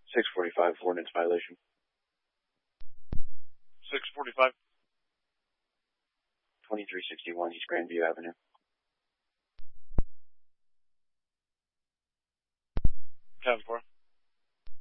645 ordinance violation. 645. 2361 East Grandview Avenue.